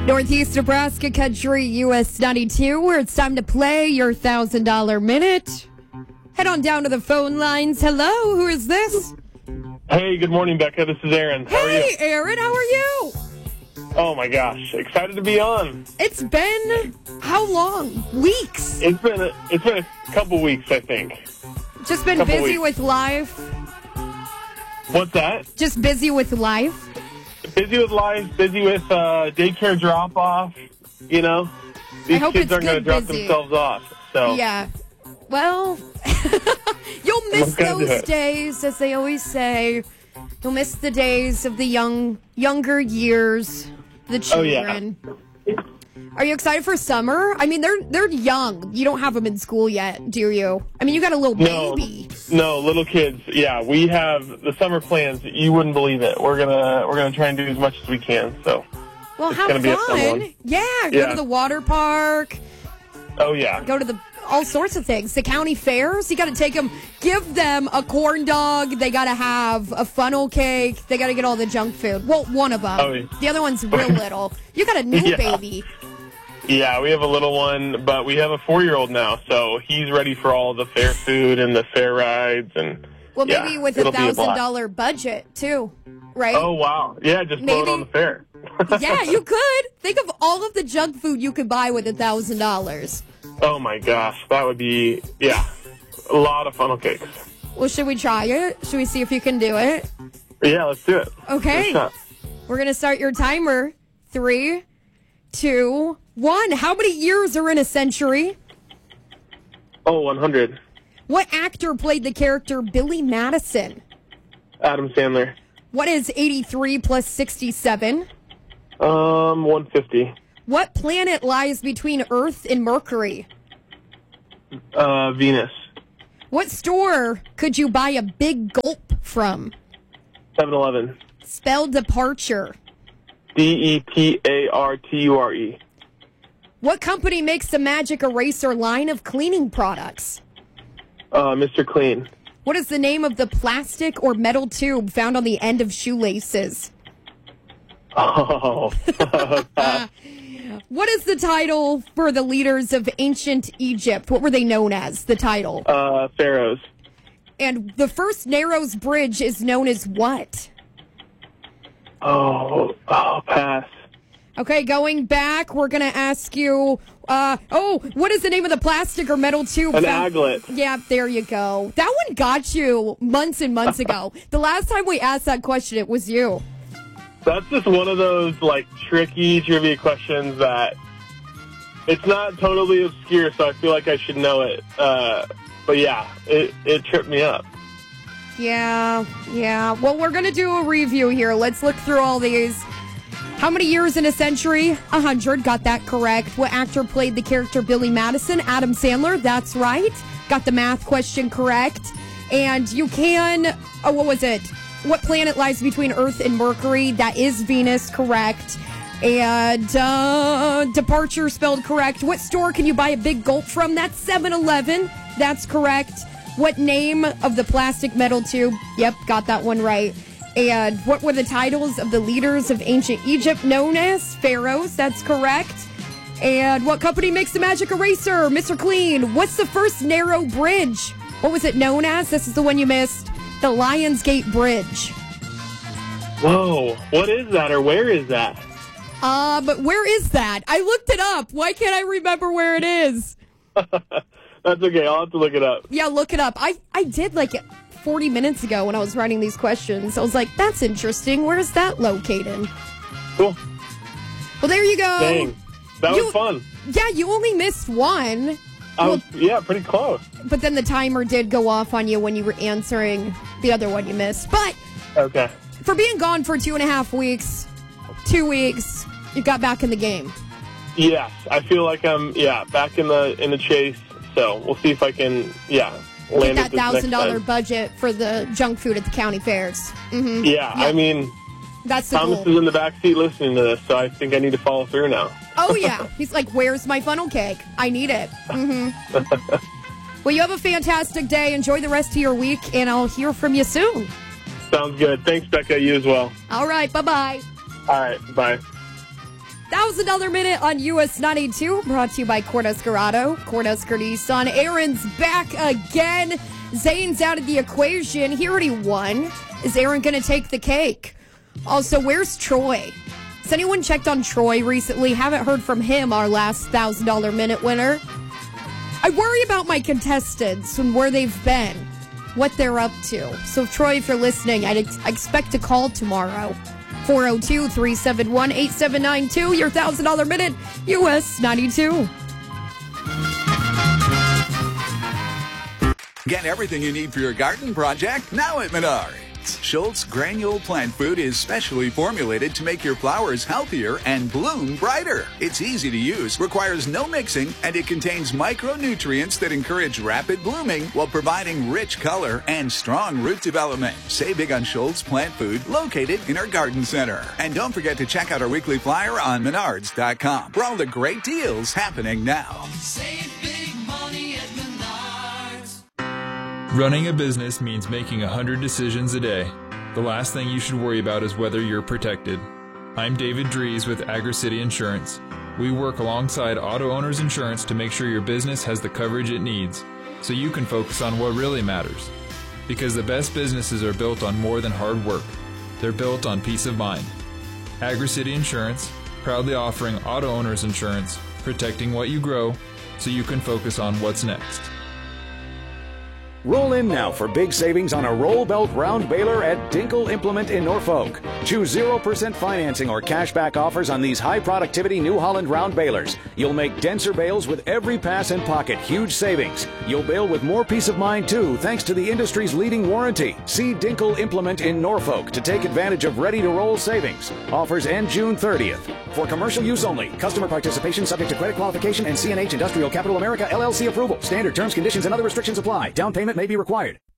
Northeast Nebraska Country US 92, where it's time to play your $1,000 minute. Head on down to the phone lines. Hello, who is this? Hey, good morning, Becca. This is Aaron. How are you? Hey, Aaron, how are you? Oh, my gosh. Excited to be on. It's been how long? Weeks. It's been a couple weeks, I think. Just been Couple busy weeks. with life. What's that? Just busy with life. Busy with life, busy with daycare drop-off, you know? These hope kids it's aren't going to good drop busy. themselves off. So Yeah. Well, you'll miss gonna do those it. days, as they always say. You'll miss the days of the younger years, the Oh, yeah. children. Are you excited for summer? I mean, they're young. You don't have them in school yet, do you? I mean, you got a little baby. No, little kids. Yeah, we have the summer plans. You wouldn't believe it. We're gonna try and do as much as we can. So Well, it's have gonna be a fun fun. one. Yeah, go Yeah. to the water park. Oh yeah. Go to all sorts of things. The county fairs, you got to take them, give them a corn dog. They got to have a funnel cake. They got to get all the junk food. Well, one of them. Oh, yeah. The other one's real little. You got a new Yeah. baby. Yeah, we have a little one, but we have a 4-year-old now, so he's ready for all the fair food and the fair rides and. Well, yeah, maybe with it'll be a blast. $1,000 budget too, right? Oh wow! Yeah, just blow it Maybe- on the fair. Yeah, you could. Think of all of the junk food you could buy with $1,000. Oh my gosh, that would be a lot of funnel cakes. Well, should we try it? Should we see if you can do it? Yeah, let's do it. Okay. Give it a shot. We're going to start your timer. 3, 2, 1. How many years are in a century? Oh, 100. What actor played the character Billy Madison? Adam Sandler. What is 83 plus 67? 150. What planet lies between Earth and Mercury? Venus. What store could you buy a big gulp from? 7-Eleven. Spell departure. DEPARTURE. What company makes the Magic Eraser line of cleaning products? Mr. Clean. What is the name of the plastic or metal tube found on the end of shoelaces? Oh. What is the title for the leaders of ancient Egypt? What were they known as, the title? Pharaohs. And the first Narrows Bridge is known as what? Pass. Okay, going back, we're going to ask you, what is the name of the plastic or metal tube? An aglet. Yeah, there you go. That one got you months and months ago. The last time we asked that question, it was you. That's just one of those, tricky trivia questions that it's not totally obscure, so I feel like I should know it. But yeah, it tripped me up. Yeah. Well, we're going to do a review here. Let's look through all these. How many years in a century? 100. Got that correct. What actor played the character Billy Madison? Adam Sandler. That's right. Got the math question correct. And you can, what was it? What planet lies between Earth and Mercury? That is Venus, correct. And departure spelled correct. What store can you buy a big gulp from? That's 7-Eleven. That's correct. What name of the plastic metal tube? Yep, got that one right. And what were the titles of the leaders of ancient Egypt known as? Pharaohs, that's correct. And what company makes the Magic Eraser? Mr. Clean. What's the first narrow bridge? What was it known as? This is the one you missed. The Lionsgate Bridge. Whoa, what is that or where is that? But where is that? I looked it up. Why can't I remember where it is? That's okay, I'll have to look it up. Yeah, look it up. I did 40 minutes ago when I was writing these questions. I was like, that's interesting. Where is that located? Cool. Well, there you go. Dang, that was fun. Yeah, you only missed one. Pretty close. But then the timer did go off on you when you were answering the other one you missed. But Okay. for being gone for 2.5 weeks, 2 weeks, you got back in the game. Yes, I feel like I'm back in the chase. So we'll see if I can land Get that it this next $1,000 time. budget for the junk food at the county fairs. Mm-hmm. Yeah, I mean, That's the Thomas goal. is in the back seat listening to this, so I think I need to follow through now. Oh, yeah. He's like, where's my funnel cake? I need it. Mm-hmm. Well, you have a fantastic day. Enjoy the rest of your week, and I'll hear from you soon. Sounds good. Thanks, Becca. You as well. All right. Bye-bye. All right. Bye. That $1,000 minute on US 92, brought to you by Cornhusker Auto, Cornhusker Nissan. Aaron's back again. Zane's out of the equation. He already won. Is Aaron going to take the cake? Also, where's Troy? Has anyone checked on Troy recently? Haven't heard from him, our last $1,000 minute winner. I worry about my contestants and where they've been, what they're up to. So, Troy, if you're listening, I expect a call tomorrow. 402-371-8792, your $1,000 minute, US 92. Get everything you need for your garden project now at Menards. Schultz Granule Plant Food is specially formulated to make your flowers healthier and bloom brighter. It's easy to use, requires no mixing, and it contains micronutrients that encourage rapid blooming while providing rich color and strong root development. Save big on Schultz Plant Food, located in our garden center. And don't forget to check out our weekly flyer on Menards.com for all the great deals happening now. Save big money at Menards. Running a business means making 100 decisions a day. The last thing you should worry about is whether you're protected. I'm David Dries with AgriCity Insurance. We work alongside Auto Owners Insurance to make sure your business has the coverage it needs, so you can focus on what really matters. Because the best businesses are built on more than hard work. They're built on peace of mind. AgriCity Insurance, proudly offering Auto Owners Insurance, protecting what you grow, so you can focus on what's next. Roll in now for big savings on a roll belt round baler at Dinkle Implement in Norfolk. Choose 0% financing or cashback offers on these high productivity New Holland round balers. You'll make denser bales with every pass and pocket. Huge savings. You'll bale with more peace of mind too, thanks to the industry's leading warranty. See Dinkle Implement in Norfolk to take advantage of ready to roll savings. Offers end June 30th. For commercial use only. Customer participation subject to credit qualification and CNH Industrial Capital America LLC approval. Standard terms, conditions, and other restrictions apply. Down payment may be required.